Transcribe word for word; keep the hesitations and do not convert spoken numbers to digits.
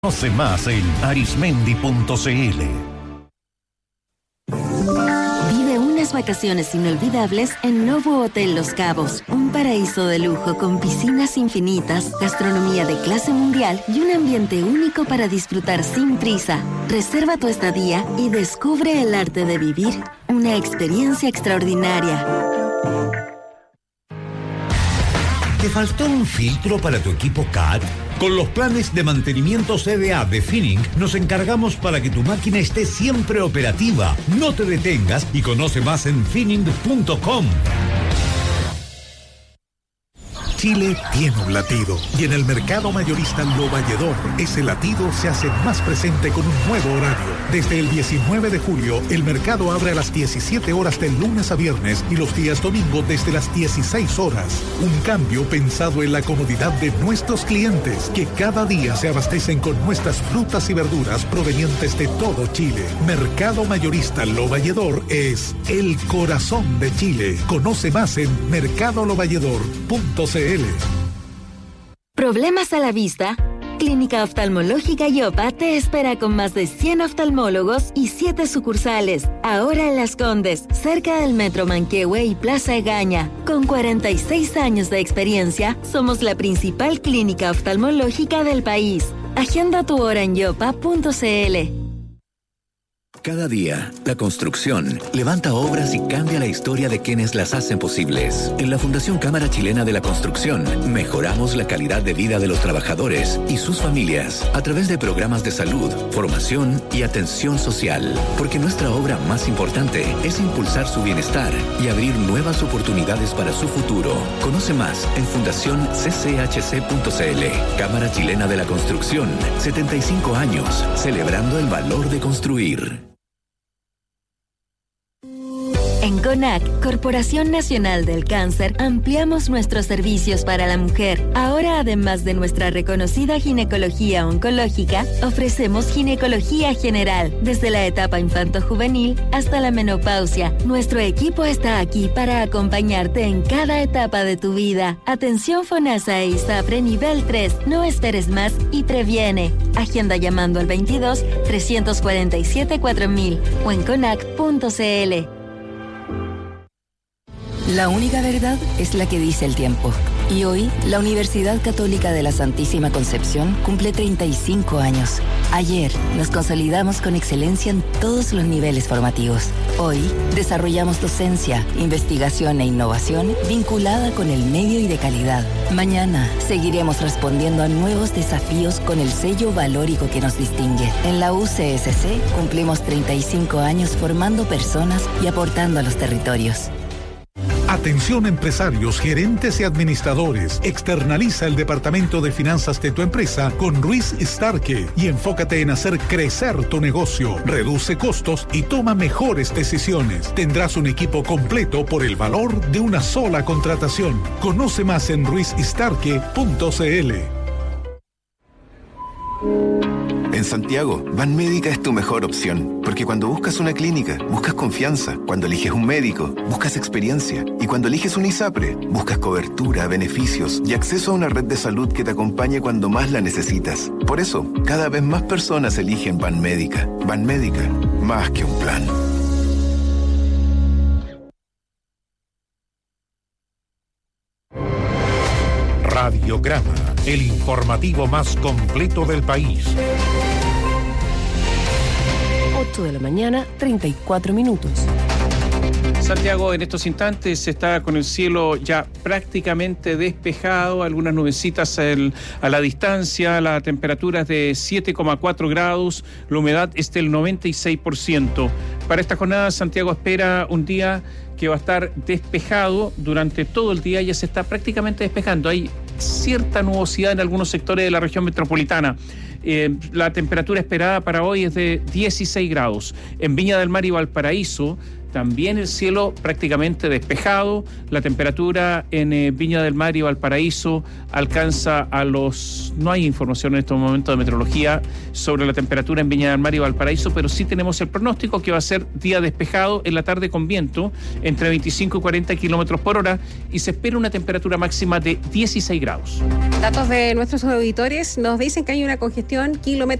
Conoce más en arismendi punto c l. Vive unas vacaciones inolvidables en Novo Hotel Los Cabos, un paraíso de lujo con piscinas infinitas, gastronomía de clase mundial y un ambiente único para disfrutar sin prisa. Reserva tu estadía y descubre el arte de vivir una experiencia extraordinaria. ¿Te faltó un filtro para tu equipo C A D? Con los planes de mantenimiento C D A de Finning nos encargamos para que tu máquina esté siempre operativa. No te detengas y conoce más en finning punto com. Chile tiene un latido y en el mercado mayorista Lo Valledor ese latido se hace más presente con un nuevo horario. Desde el diecinueve de julio el mercado abre a las diecisiete horas de lunes a viernes y los días domingo desde las dieciséis horas. Un cambio pensado en la comodidad de nuestros clientes que cada día se abastecen con nuestras frutas y verduras provenientes de todo Chile. Mercado mayorista Lo Valledor es el corazón de Chile. Conoce más en mercado lo valledor punto c l. ¿Problemas a la vista? Clínica Oftalmológica Yopa te espera con más de cien oftalmólogos y siete sucursales. Ahora en Las Condes, cerca del Metro Manquehue y Plaza Egaña. Con cuarenta y seis años de experiencia, somos la principal clínica oftalmológica del país. Agenda tu hora en yopa punto c l. Cada día, la construcción levanta obras y cambia la historia de quienes las hacen posibles. En la Fundación Cámara Chilena de la Construcción, mejoramos la calidad de vida de los trabajadores y sus familias a través de programas de salud, formación y atención social. Porque nuestra obra más importante es impulsar su bienestar y abrir nuevas oportunidades para su futuro. Conoce más en fundación c c h c punto c l. Cámara Chilena de la Construcción, setenta y cinco años, celebrando el valor de construir. En CONAC, Corporación Nacional del Cáncer, ampliamos nuestros servicios para la mujer. Ahora, además de nuestra reconocida ginecología oncológica, ofrecemos ginecología general, desde la etapa infanto-juvenil hasta la menopausia. Nuestro equipo está aquí para acompañarte en cada etapa de tu vida. Atención FONASA e ISAPRE nivel tres. No esperes más y previene. Agenda llamando al veintidós, trescientos cuarenta y siete, cuatro mil o en conac punto c l. La única verdad es la que dice el tiempo. Y hoy, la Universidad Católica de la Santísima Concepción cumple treinta y cinco años. Ayer, nos consolidamos con excelencia en todos los niveles formativos. Hoy, desarrollamos docencia, investigación e innovación vinculada con el medio y de calidad. Mañana, seguiremos respondiendo a nuevos desafíos con el sello valórico que nos distingue. En la U C S C, cumplimos treinta y cinco años formando personas y aportando a los territorios. Atención empresarios, gerentes y administradores. Externaliza el departamento de finanzas de tu empresa con Ruiz Starke y enfócate en hacer crecer tu negocio. Reduce costos y toma mejores decisiones. Tendrás un equipo completo por el valor de una sola contratación. Conoce más en ruiz starke punto c l. En Santiago, Banmédica es tu mejor opción, porque cuando buscas una clínica, buscas confianza, cuando eliges un médico, buscas experiencia, y cuando eliges un ISAPRE, buscas cobertura, beneficios y acceso a una red de salud que te acompañe cuando más la necesitas. Por eso, cada vez más personas eligen Banmédica. Banmédica, más que un plan. Radiograma, el informativo más completo del país. ocho de la mañana, treinta y cuatro minutos. Santiago en estos instantes está con el cielo ya prácticamente despejado, algunas nubecitas el, a la distancia, la temperatura es de siete coma cuatro grados, la humedad es del noventa y seis por ciento. Para esta jornada Santiago espera un día que va a estar despejado durante todo el día, ya se está prácticamente despejando, hay cierta nubosidad en algunos sectores de la región metropolitana. Eh, la temperatura esperada para hoy es de dieciséis grados. En Viña del Mar y Valparaíso también el cielo prácticamente despejado. La temperatura en eh, Viña del Mar y Valparaíso alcanza a los... No hay información en estos momentos de meteorología sobre la temperatura en Viña del Mar y Valparaíso, pero sí tenemos el pronóstico que va a ser día despejado, en la tarde con viento entre veinticinco y cuarenta kilómetros por hora, y se espera una temperatura máxima de dieciséis grados. Datos de nuestros auditores nos dicen que hay una congestión kilométrica